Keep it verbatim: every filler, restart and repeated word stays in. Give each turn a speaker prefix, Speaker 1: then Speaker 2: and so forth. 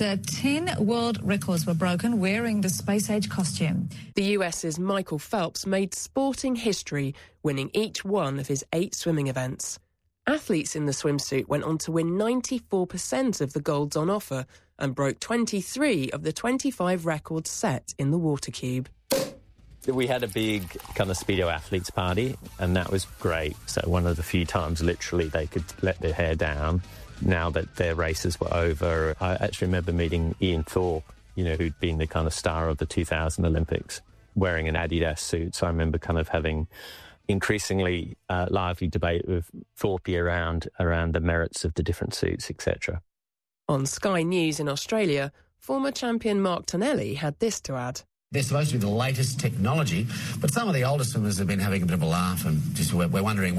Speaker 1: uh, ten world records were broken wearing the space-age costume.
Speaker 2: The US's Michael Phelps made sporting history, winning each one of his eight swimming events. Athletes in the swimsuit went on to win ninety-four percent of the golds on offer and broke twenty-three of the twenty-five records set in the water cube.
Speaker 3: We had a big kind of Speedo athletes party, and that was great. So one of the few times, literally, they could let their hair down now that their races were over. I actually remember meeting Ian Thorpe, you know, who'd been the kind of star of the two thousand Olympics, wearing an Adidas suit. So I remember kind of having increasingly uh, lively debate with Thorpe around, around the merits of the different suits, et cetera.
Speaker 2: On Sky News in Australia, former champion Mark Tonelli had this to add.
Speaker 4: They're supposed to be the latest technology, but some of the older swimmers have been having a bit of a laugh and just we're, we're wondering